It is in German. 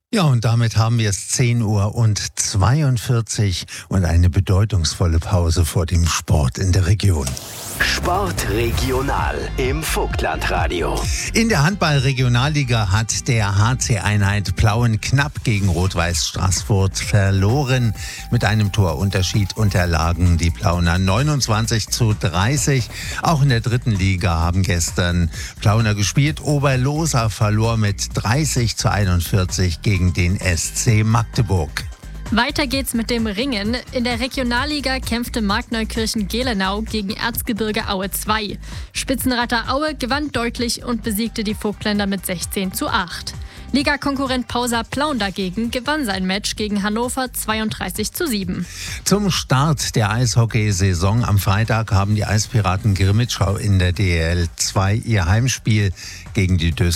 Ja, und damit haben wir es 10:42 Uhr und eine bedeutungsvolle Pause vor dem Sport in der Region. Sport regional im Vogtlandradio. In der Handball-Regionalliga hat der HC Einheit Plauen knapp gegen Rot-Weiß Straßburg verloren. Mit einem Torunterschied unterlagen die Plauner 29:30. Auch in der dritten Liga haben gestern Plauner gespielt. Oberloser verlor mit 30:41 gegen den SC Magdeburg. Weiter geht's mit dem Ringen. In der Regionalliga kämpfte Markneukirchen-Gelenau gegen Erzgebirge Aue 2. Spitzenreiter Aue gewann deutlich und besiegte die Vogtländer mit 16:8. Ligakonkurrent Pausa Plauen dagegen gewann sein Match gegen Hannover 32:7. Zum Start der Eishockeysaison am Freitag haben die Eispiraten Grimmitschau in der DEL 2 ihr Heimspiel gegen die